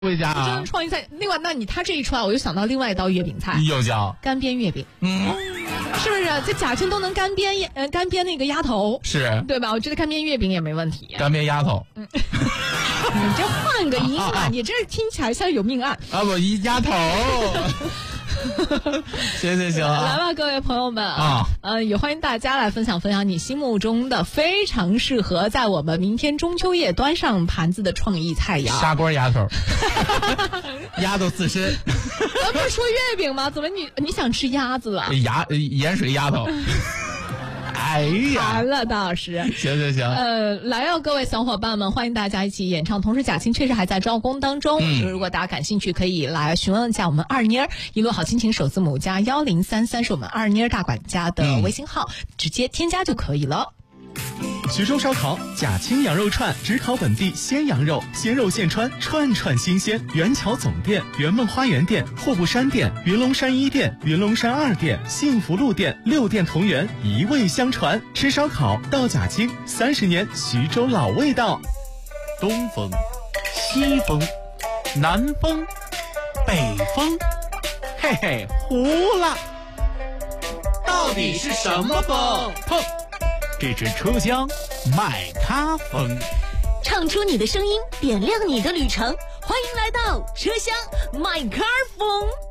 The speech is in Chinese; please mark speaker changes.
Speaker 1: 回家啊！
Speaker 2: 真的创意菜。另外，那你他这一出来，我又想到另外一道月饼菜，
Speaker 1: 又叫
Speaker 2: 干煸月饼。是不是在甲清都能干煸那个鸭头？
Speaker 1: 是，
Speaker 2: 对吧？我觉得干煸月饼也没问题。
Speaker 1: 干煸鸭头。
Speaker 2: 你这换个音嘛，你这听起来像有命案
Speaker 1: 啊！不，鸭头。行，
Speaker 2: 来吧，各位朋友们啊，也欢迎大家来分享你心目中的非常适合在我们明天中秋夜端上盘子的创意菜肴。
Speaker 1: 砂锅鸭头，鸭头刺身。
Speaker 2: 咱不是说月饼吗？怎么你想吃鸭子了？
Speaker 1: 盐水鸭头。哎呀，
Speaker 2: 完了，大老师。
Speaker 1: 行。
Speaker 2: 来哦，各位小伙伴们，欢迎大家一起演唱。同时，贾青确实还在招工当中。如果大家感兴趣，可以来询问一下我们二妮儿一路好心情首字母加1033是我们二妮儿大管家的微信号，直接添加就可以了。
Speaker 3: 徐州烧烤贾青羊肉串，只烤本地鲜羊肉，鲜肉现穿，串串新鲜。元桥总店、圆梦花园店、户部山店、云龙山1店、云龙山2店、幸福路店6店同源，一味相传。吃烧烤到贾青，30年徐州老味道。
Speaker 4: 东风、西风、南风、北风，嘿嘿，糊了。到底是什么风？砰！这支车厢麦咖风，
Speaker 5: 唱出你的声音，点亮你的旅程。欢迎来到车厢麦咖风。